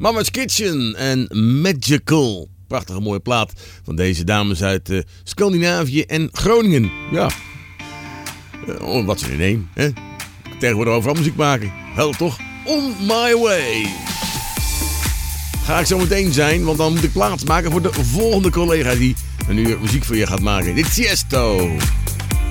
Mama's Kitchen en Magical. Prachtige mooie plaat van deze dames uit Scandinavië en Groningen. Ja, wat ze in één. Hè? Tegenwoordig overal muziek maken. Wel toch? On my way. Ga ik zo meteen zijn, want dan moet ik plaats maken voor de volgende collega die een uur muziek voor je gaat maken. Dit is Tiesto.